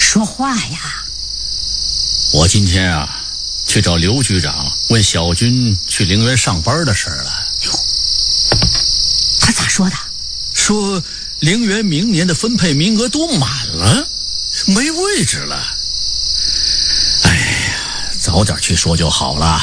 说话呀！ 我今天啊，去找刘局长问小军去陵园上班的事儿了。 哟，他咋说的？ 说陵园明年的分配名额都满了，没位置了。哎呀，早点去说就好了。